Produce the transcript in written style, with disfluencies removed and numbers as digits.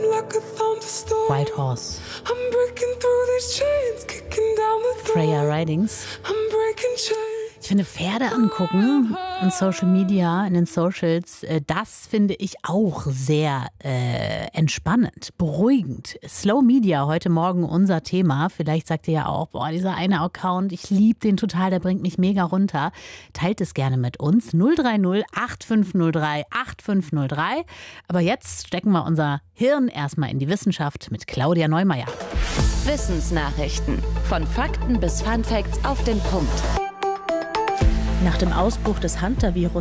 White Horse. Freya Ridings. Ich finde, Pferde angucken in Social Media, in den Socials, das finde ich auch sehr entspannend, beruhigend. Slow Media, heute Morgen unser Thema. Vielleicht sagt ihr ja auch, boah, dieser eine Account, ich liebe den total, der bringt mich mega runter. Teilt es gerne mit uns. 030 8503 8503. Aber jetzt stecken wir unser Hirn erstmal in die Wissenschaft mit Claudia Neumeier. Wissensnachrichten. Von Fakten bis Funfacts auf den Punkt. Nach dem Ausbruch des Hantavirus